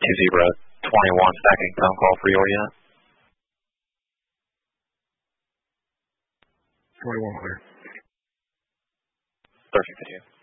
2021 stacking phone call for your unit. 21 clear. Perfect, video.